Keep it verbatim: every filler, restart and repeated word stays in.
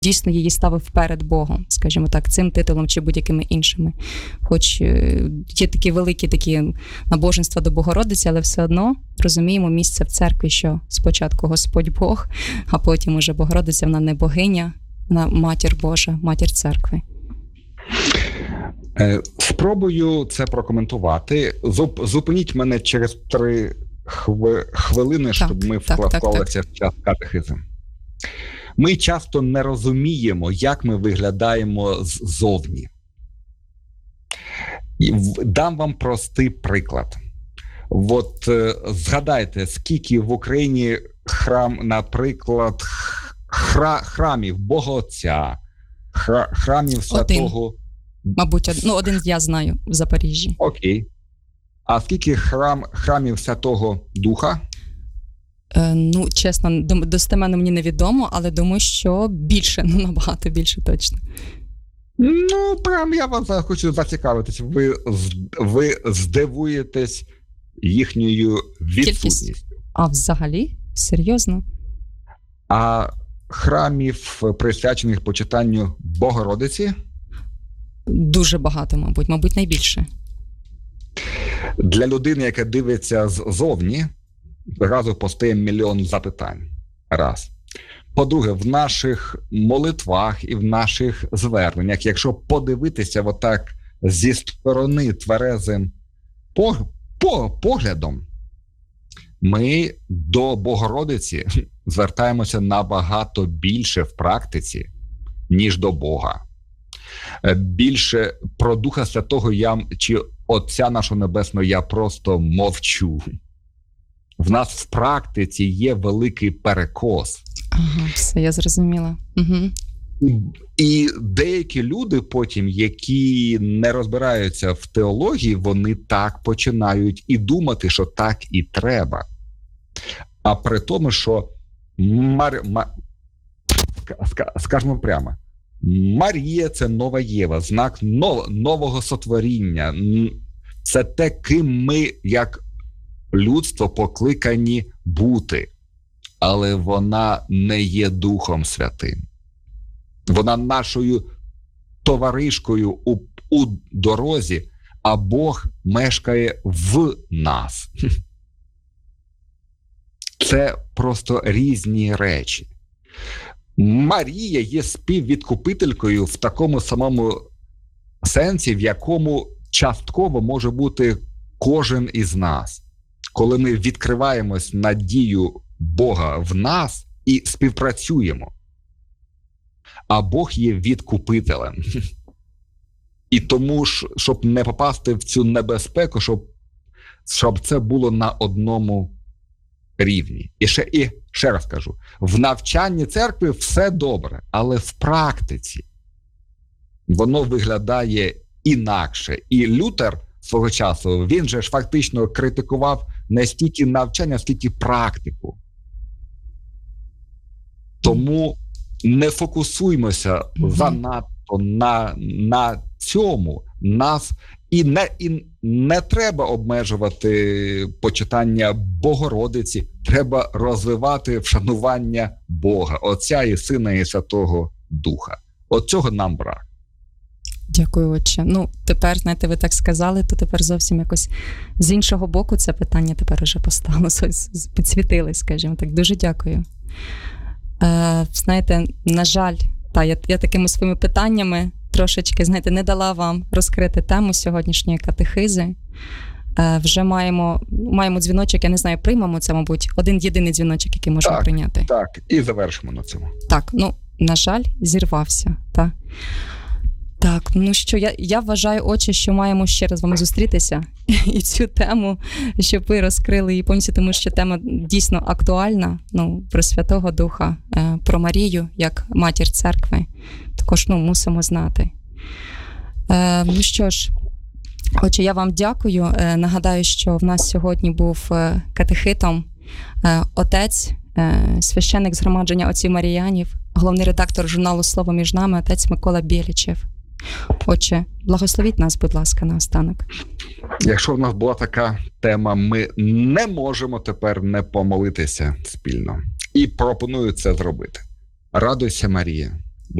дійсно її ставив перед Богом, скажімо так, цим титулом чи будь-якими іншими. Хоч є такі великі такі набоженства до Богородиці, але все одно розуміємо місце в церкві, що спочатку Господь Бог, а потім уже Богородиця, вона не богиня, вона матір Божа, матір церкви. Спробую це прокоментувати. Зупиніть мене через три хвилини, щоб так, ми вклалися в час катехизм. Ми часто не розуміємо, як ми виглядаємо ззовні. Дам вам простий приклад. От згадайте, скільки в Україні храм, наприклад, хра, храмів Бога Отця, хра, храмів Святого... Один. Мабуть, од... ну, один я знаю в Запоріжжі. Окей. А скільки храм, храмів Святого Духа? Е, ну, чесно, достеменно мені невідомо, але думаю, що більше, ну, набагато більше точно. Ну, прям я вас хочу зацікавитись. Ви, ви здивуєтесь їхньою відсутністю. А взагалі? Серйозно? А храмів, присвячених почитанню Богородиці? Дуже багато, мабуть. Мабуть, найбільше. Для людини, яка дивиться ззовні, разу постає мільйон запитань. Раз. По-друге, в наших молитвах і в наших зверненнях, якщо подивитися отак зі сторони тверезим поглядом, ми до Богородиці звертаємося набагато більше в практиці, ніж до Бога. Більше про Духа Святого я, чи Отця нашого Небесного я просто мовчу. В нас в практиці є великий перекос. Ага, все, я зрозуміла. Угу. І деякі люди потім, які не розбираються в теології, вони так починають і думати, що так і треба. А при тому, що Мар... Мар... скажімо прямо, Марія – це нова Єва, знак нов... нового сотворіння. Це те, ким ми, як людство, покликані бути. Але вона не є Духом Святим. Вона нашою товаришкою у, у дорозі, а Бог мешкає в нас. Це просто різні речі. Марія є співвідкупителькою в такому самому сенсі, в якому частково може бути кожен із нас. Коли ми відкриваємось на дію Бога в нас і співпрацюємо. А Бог є відкупителем. І тому, щоб не попасти в цю небезпеку, щоб, щоб це було на одному рівні. І ще, і ще раз кажу, в навчанні церкви все добре, але в практиці воно виглядає інакше. І Лютер свого часу, він же ж фактично критикував не стільки навчання, скільки практику. Тому не фокусуймося mm-hmm. занадто на, на цьому. Нас і не, і не треба обмежувати почитання Богородиці, треба розвивати вшанування Бога, Отця і Сина і Святого Духа. От цього нам брак. Дякую, отче. Ну, тепер, знаєте, ви так сказали, то тепер зовсім якось з іншого боку це питання тепер уже постало, підсвітили, скажімо так. Дуже дякую. Е, знаєте, на жаль, та, я, я такими своїми питаннями трошечки, знаєте, не дала вам розкрити тему сьогоднішньої катехизи. Е, вже маємо, маємо дзвіночок, я не знаю, приймемо це, мабуть, один єдиний дзвіночок, який можемо так, прийняти. Так, і завершимо на цьому. Так, ну, на жаль, зірвався, так. Так, ну що, я, я вважаю, отче, що маємо ще раз з вами зустрітися і цю тему, щоб ви розкрили її повністю, тому що тема дійсно актуальна, ну, про Святого Духа, про Марію, як матір церкви, також, ну, мусимо знати. Е, ну що ж, отче, я вам дякую. Е, нагадаю, що в нас сьогодні був катехитом е, отець, е, священник згромадження отців Маріянів, головний редактор журналу «Слово між нами», отець Микола Бєлічев. Отче, благословіть нас, будь ласка, наостанок. Якщо в нас була така тема, ми не можемо тепер не помолитися спільно. І пропоную це зробити. Радуйся, Марія,